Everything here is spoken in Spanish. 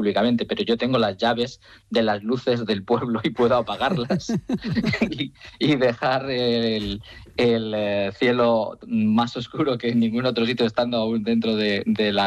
públicamente, pero yo tengo las llaves de las luces del pueblo y puedo apagarlas y dejar el cielo más oscuro que en ningún otro sitio, estando aún dentro de la